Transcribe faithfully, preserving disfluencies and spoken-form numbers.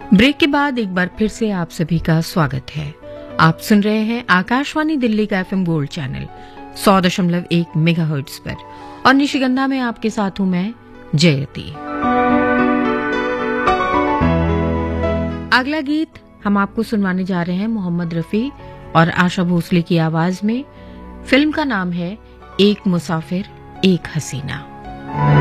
Break के बाद एक बार फिर से आप सभी का स्वागत है। आप सुन रहे हैं आकाशवाणी दिल्ली का एफएम गोल्ड चैनल सौ दशमलव एक मेगाहर्ट्ज पर और निशिगंधा में आपके साथ हूं मैं जयती। अगला गीत हम आपको सुनवाने जा रहे हैं मोहम्मद रफी और आशा भोसले की आवाज में। फिल्म का नाम है एक मुसाफिर एक हसीना।